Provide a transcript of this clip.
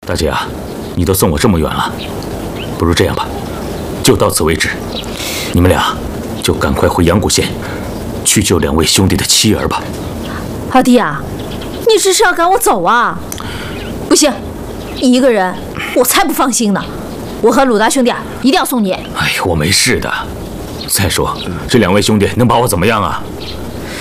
大姐啊，你都送我这么远了，不如这样吧，就到此为止。你们俩就赶快回阳谷县，去救2位兄弟的妻儿吧。 阿弟啊，你这是要赶我走啊？不行，一个人我才不放心呢。我和鲁大兄弟一定要送你。 哎呀，我没事的。再说这2位兄弟能把我怎么样啊？